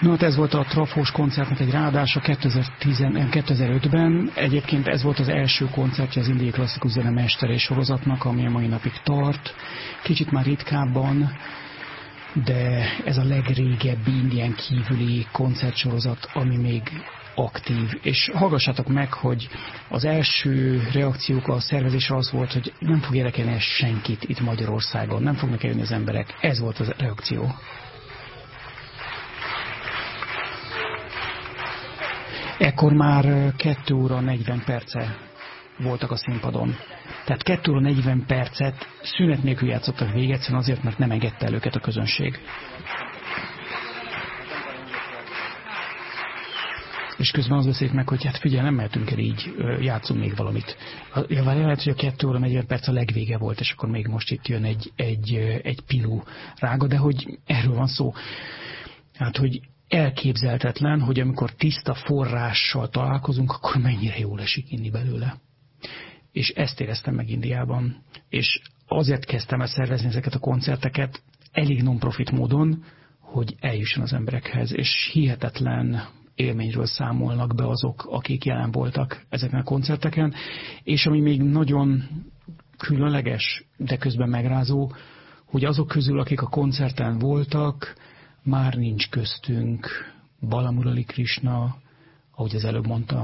No, hát ez volt a Trafós koncertnek egy ráadása 2005-ben. Egyébként ez volt az első koncertje az indiai klasszikus zene mesterés sorozatnak, ami a mai napig tart. Kicsit már ritkábban, de ez a legrégebbi Indián kívüli koncertsorozat, ami még aktív. És hallgassátok meg, hogy az első reakciók a szervezésre az volt, hogy nem fog érdekelni ez senkit itt Magyarországon, nem fognak eljönni az emberek. Ez volt a reakció. Ekkor már 2 óra 40 perce voltak a színpadon. Tehát 2 óra 40 percet szünet nélkül játszottak végig, egyszerűen azért, mert nem engedte el őket a közönség. És közben az beszélt meg, hogy hát figyelj, nem mehetünk el így, játszunk még valamit. Lehet, hogy a 2 óra 40 perc a legvége volt, és akkor még most itt jön egy pilú rága, de hogy erről van szó. Hát, hogy elképzelhetetlen, hogy amikor tiszta forrással találkozunk, akkor mennyire jól esik inni belőle. És ezt éreztem meg Indiában. És azért kezdtem el szervezni ezeket a koncerteket elég non-profit módon, hogy eljusson az emberekhez, és hihetetlen élményről számolnak be azok, akik jelen voltak ezeken a koncerteken, és ami még nagyon különleges, de közben megrázó, hogy azok közül, akik a koncerten voltak, már nincs köztünk Balamurali Krishna, ahogy az előbb mondtam,